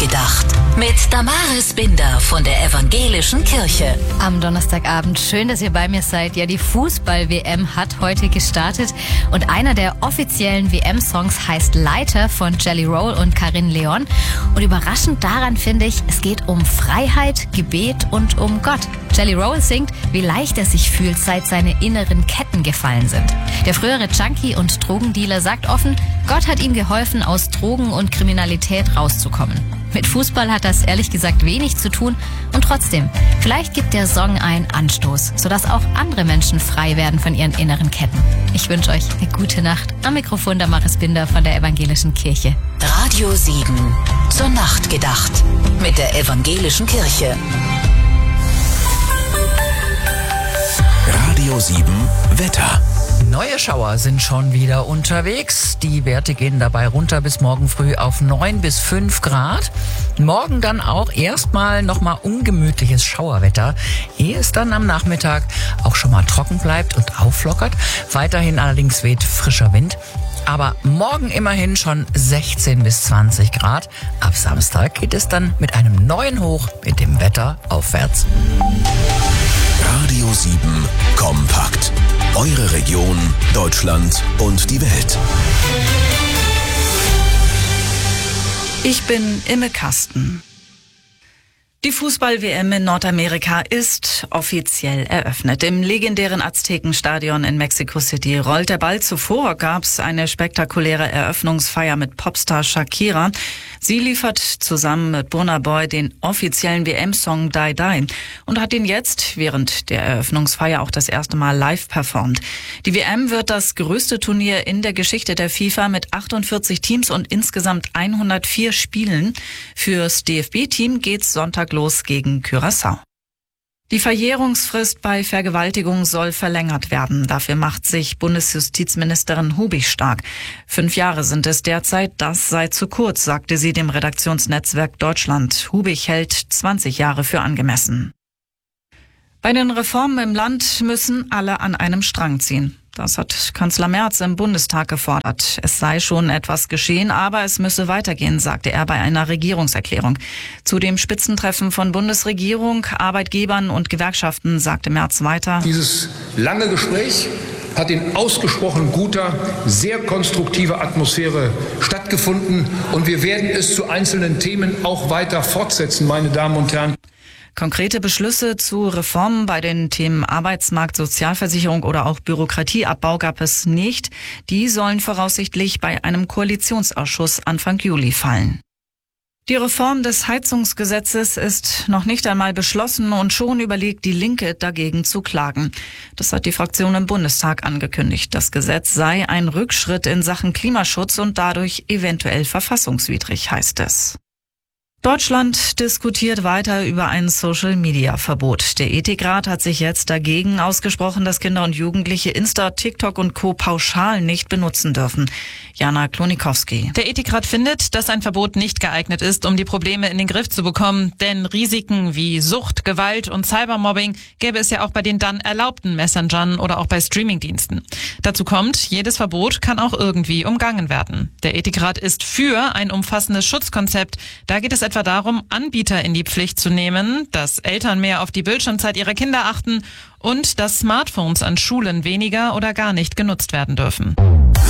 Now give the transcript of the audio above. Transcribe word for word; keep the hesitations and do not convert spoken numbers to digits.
gedacht. Mit Damaris Binder von der Evangelischen Kirche. Am Donnerstagabend, schön, dass ihr bei mir seid. Ja, die Fußball-W M hat heute gestartet und einer der offiziellen W M-Songs heißt Leiter von Jelly Roll und Karin Leon. Und überraschend daran finde ich, es geht um Freiheit, Gebet und um Gott. Jelly Roll singt, wie leicht er sich fühlt, seit seine inneren Ketten gefallen sind. Der frühere Junkie und Drogendealer sagt offen, Gott hat ihm geholfen, aus Drogen und Kriminalität rauszukommen. Mit Fußball hat das ehrlich gesagt wenig zu tun und trotzdem, vielleicht gibt der Song einen Anstoß, sodass auch andere Menschen frei werden von ihren inneren Ketten. Ich wünsche euch eine gute Nacht. Am Mikrofon Damaris Binder von der Evangelischen Kirche. Radio sieben, zur Nacht gedacht. Mit der Evangelischen Kirche. Radio sieben Wetter. Neue Schauer sind schon wieder unterwegs. Die Werte gehen dabei runter bis morgen früh auf neun bis fünf Grad. Morgen dann auch erstmal nochmal ungemütliches Schauerwetter, ehe es dann am Nachmittag auch schon mal trocken bleibt und auflockert. Weiterhin allerdings weht frischer Wind. Aber morgen immerhin schon sechzehn bis zwanzig Grad. Ab Samstag geht es dann mit einem neuen Hoch mit dem Wetter aufwärts. Radio sieben Kompakt. Eure Region, Deutschland und die Welt. Ich bin Imme Kasten. Die Fußball-W M in Nordamerika ist offiziell eröffnet. Im legendären Aztekenstadion in Mexico City rollt der Ball. Zuvor gab es eine spektakuläre Eröffnungsfeier mit Popstar Shakira. Sie liefert zusammen mit Burna Boy den offiziellen W M-Song Die Die und hat ihn jetzt während der Eröffnungsfeier auch das erste Mal live performt. Die W M wird das größte Turnier in der Geschichte der FIFA mit achtundvierzig Teams und insgesamt hundertvier Spielen. Fürs D F B-Team geht's Sonntag los gegen Curaçao. Die Verjährungsfrist bei Vergewaltigung soll verlängert werden. Dafür macht sich Bundesjustizministerin Hubig stark. Fünf Jahre sind es derzeit, das sei zu kurz, sagte sie dem Redaktionsnetzwerk Deutschland. Hubig hält zwanzig Jahre für angemessen. Bei den Reformen im Land müssen alle an einem Strang ziehen. Das hat Kanzler Merz im Bundestag gefordert. Es sei schon etwas geschehen, aber es müsse weitergehen, sagte er bei einer Regierungserklärung. Zu dem Spitzentreffen von Bundesregierung, Arbeitgebern und Gewerkschaften sagte Merz weiter: Dieses lange Gespräch hat in ausgesprochen guter, sehr konstruktiver Atmosphäre stattgefunden und wir werden es zu einzelnen Themen auch weiter fortsetzen, meine Damen und Herren. Konkrete Beschlüsse zu Reformen bei den Themen Arbeitsmarkt, Sozialversicherung oder auch Bürokratieabbau gab es nicht. Die sollen voraussichtlich bei einem Koalitionsausschuss Anfang Juli fallen. Die Reform des Heizungsgesetzes ist noch nicht einmal beschlossen und schon überlegt die Linke, dagegen zu klagen. Das hat die Fraktion im Bundestag angekündigt. Das Gesetz sei ein Rückschritt in Sachen Klimaschutz und dadurch eventuell verfassungswidrig, heißt es. Deutschland diskutiert weiter über ein Social-Media-Verbot. Der Ethikrat hat sich jetzt dagegen ausgesprochen, dass Kinder und Jugendliche Insta, TikTok und Co. pauschal nicht benutzen dürfen. Jana Klonikowski. Der Ethikrat findet, dass ein Verbot nicht geeignet ist, um die Probleme in den Griff zu bekommen. Denn Risiken wie Sucht, Gewalt und Cybermobbing gäbe es ja auch bei den dann erlaubten Messengern oder auch bei Streamingdiensten. Dazu kommt, jedes Verbot kann auch irgendwie umgangen werden. Der Ethikrat ist für ein umfassendes Schutzkonzept. Da geht es etwa darum, Anbieter in die Pflicht zu nehmen, dass Eltern mehr auf die Bildschirmzeit ihrer Kinder achten und dass Smartphones an Schulen weniger oder gar nicht genutzt werden dürfen.